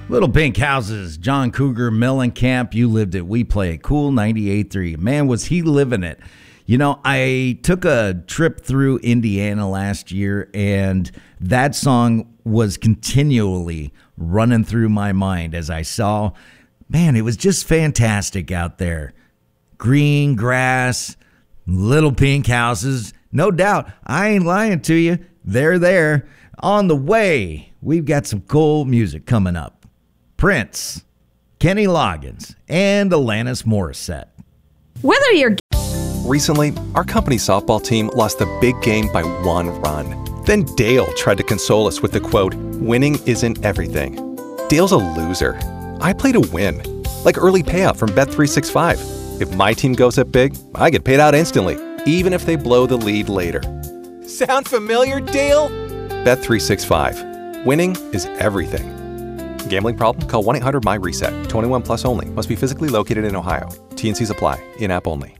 Little Pink Houses, John Cougar Mellencamp. You lived it. We play it. Cool 98.3. Man, was he living it. You know, I took a trip through Indiana last year, and that song was continually running through my mind as I saw, man, it was just fantastic out there. Green grass, little pink houses. No doubt, I ain't lying to you. They're there. On the way, we've got some cool music coming up. Prince, Kenny Loggins, and Alanis Morissette. Whether you're... Recently, our company's softball team lost the big game by 1 run. Then Dale tried to console us with the quote, "Winning isn't everything." Dale's a loser. I play to win, like early payout from Bet365. If my team goes up big, I get paid out instantly, even if they blow the lead later. Sound familiar, Dale? Bet365. Winning is everything. Gambling problem? Call 1-800-MY-RESET. 21 plus only. Must be physically located in Ohio. T&Cs apply. In-app only.